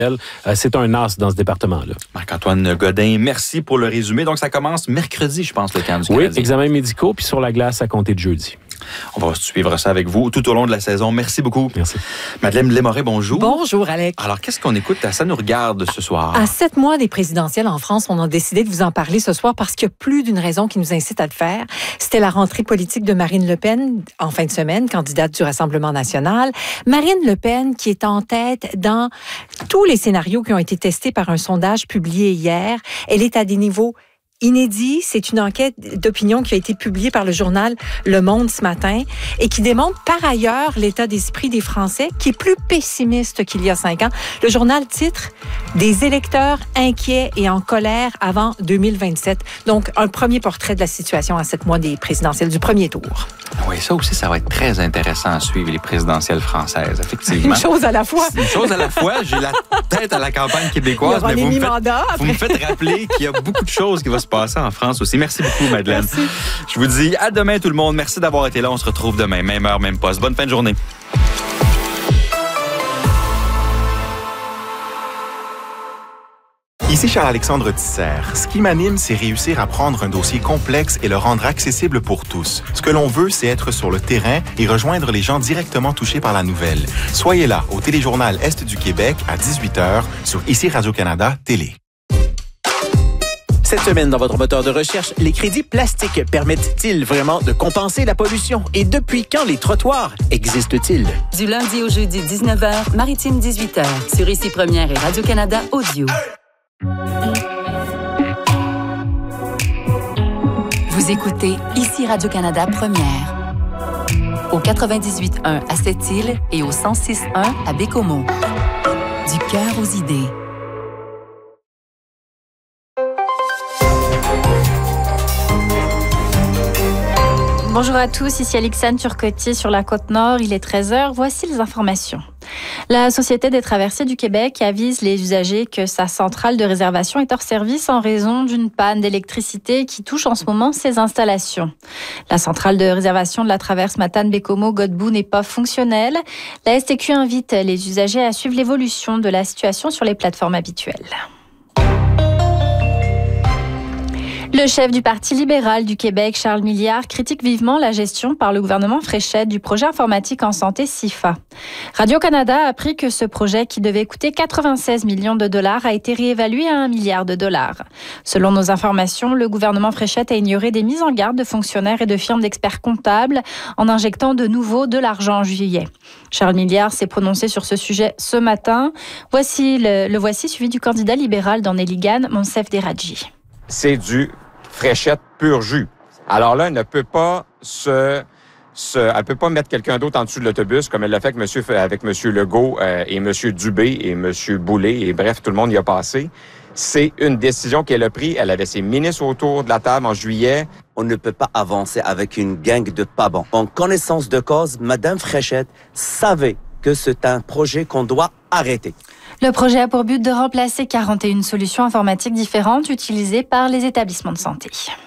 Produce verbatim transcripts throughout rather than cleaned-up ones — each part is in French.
Euh, c'est un as dans ce département-là. Marc-Antoine Godin, merci pour le résumé. Donc, ça commence mercredi, je pense, le camp du Canadien. Oui, examens médicaux, puis sur la glace à compter de jeudi. On va suivre ça avec vous tout au long de la saison. Merci beaucoup. Merci. Madeleine Lémoré, bonjour. Bonjour, Alex. Alors, qu'est-ce qu'on écoute? Ça nous regarde ce soir. À sept mois des présidentielles en France, on a décidé de vous en parler ce soir parce qu'il y a plus d'une raison qui nous incite à le faire. C'était la rentrée politique de Marine Le Pen en fin de semaine, candidate du Rassemblement national. Marine Le Pen qui est en tête dans tous les scénarios qui ont été testés par un sondage publié hier. Elle est à des niveaux inédit. C'est une enquête d'opinion qui a été publiée par le journal Le Monde ce matin et qui démontre par ailleurs l'état d'esprit des Français qui est plus pessimiste qu'il y a cinq ans. Le journal titre « Des électeurs inquiets et en colère avant deux mille vingt-sept ». Donc, un premier portrait de la situation à sept mois des présidentielles du premier tour. Oui, ça aussi, ça va être très intéressant à suivre, les présidentielles françaises, effectivement. Une chose à la fois. Une chose à la fois. J'ai la tête à la campagne québécoise, mais vous me, faites, vous me faites rappeler qu'il y a beaucoup de choses qui vont se passer en France aussi. Merci beaucoup, Madeleine. Merci. Je vous dis à demain, tout le monde. Merci d'avoir été là. On se retrouve demain, même heure, même poste. Bonne fin de journée. Ici Charles-Alexandre Tisser. Ce qui m'anime, c'est réussir à prendre un dossier complexe et le rendre accessible pour tous. Ce que l'on veut, c'est être sur le terrain et rejoindre les gens directement touchés par la nouvelle. Soyez là au Téléjournal Est du Québec à dix-huit heures sur Ici Radio-Canada Télé. Cette semaine, dans votre moteur de recherche, les crédits plastiques permettent-ils vraiment de compenser la pollution? Et depuis quand les trottoirs existent-ils? Du lundi au jeudi, dix-neuf heures, Maritime dix-huit heures, sur Ici Première et Radio-Canada Audio. Vous écoutez Ici Radio-Canada Première. Au quatre-vingt-dix-huit point un à Sept-Îles et au cent six point un à Bécomo. Du cœur aux idées. Bonjour à tous, ici Alixane Turcotti sur la Côte-Nord, il est treize heures, voici les informations. La Société des traversiers du Québec avise les usagers que sa centrale de réservation est hors service en raison d'une panne d'électricité qui touche en ce moment ses installations. La centrale de réservation de la traverse Matane-Bécomo-Godbout n'est pas fonctionnelle. La S T Q invite les usagers à suivre l'évolution de la situation sur les plateformes habituelles. Le chef du Parti libéral du Québec, Charles Milliard, critique vivement la gestion par le gouvernement Fréchette du projet informatique en santé S I F A. Radio-Canada a appris que ce projet, qui devait coûter quatre-vingt-seize millions de dollars, a été réévalué à un milliard de dollars. Selon nos informations, le gouvernement Fréchette a ignoré des mises en garde de fonctionnaires et de firmes d'experts comptables en injectant de nouveau de l'argent en juillet. Charles Milliard s'est prononcé sur ce sujet ce matin. Voici le, le voici suivi du candidat libéral dans Néligan, Monsef Deradji. C'est du Fréchette pur jus. Alors là, elle ne peut pas se, se elle peut pas mettre quelqu'un d'autre en dessous de l'autobus comme elle l'a fait avec monsieur, avec monsieur Legault euh, et monsieur Dubé et monsieur Boulay et bref, tout le monde y a passé. C'est une décision qu'elle a prise. Elle avait ses ministres autour de la table en juillet. On ne peut pas avancer avec une gang de pas bons. En connaissance de cause, Madame Fréchette savait que c'est un projet qu'on doit arrêter. Le projet a pour but de remplacer quarante et une solutions informatiques différentes utilisées par les établissements de santé.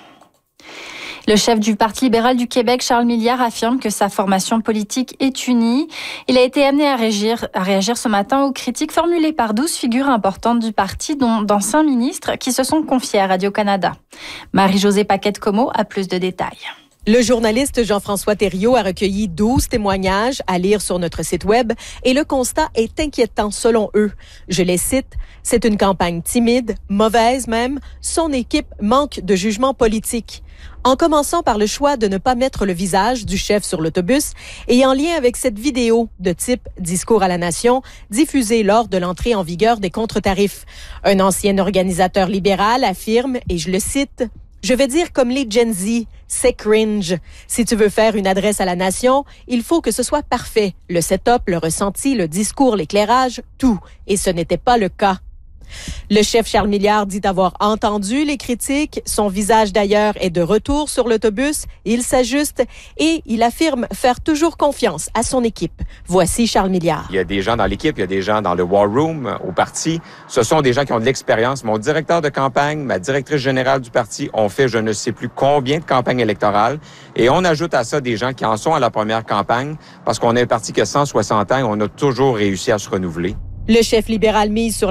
Le chef du Parti libéral du Québec, Charles Milliard, affirme que sa formation politique est unie. Il a été amené à réagir, à réagir ce matin aux critiques formulées par douze figures importantes du parti, dont d'anciens ministres qui se sont confiés à Radio-Canada. Marie-Josée Paquette-Comeau a plus de détails. Le journaliste Jean-François Thériault a recueilli douze témoignages à lire sur notre site web et le constat est inquiétant selon eux. Je les cite, « C'est une campagne timide, mauvaise même, son équipe manque de jugement politique. » En commençant par le choix de ne pas mettre le visage du chef sur l'autobus et en lien avec cette vidéo de type discours à la nation diffusée lors de l'entrée en vigueur des contre-tarifs. Un ancien organisateur libéral affirme, et je le cite, « Je vais dire comme les Gen Z, c'est cringe. Si tu veux faire une adresse à la nation, il faut que ce soit parfait. Le setup, le ressenti, le discours, l'éclairage, tout. Et ce n'était pas le cas. » Le chef Charles Milliard dit avoir entendu les critiques. Son visage d'ailleurs est de retour sur l'autobus. Il s'ajuste et il affirme faire toujours confiance à son équipe. Voici Charles Milliard. Il y a des gens dans l'équipe, il y a des gens dans le War Room, au parti. Ce sont des gens qui ont de l'expérience. Mon directeur de campagne, ma directrice générale du parti ont fait je ne sais plus combien de campagnes électorales. Et on ajoute à ça des gens qui en sont à la première campagne parce qu'on est un parti qui a cent soixante ans et on a toujours réussi à se renouveler. Le chef libéral mise sur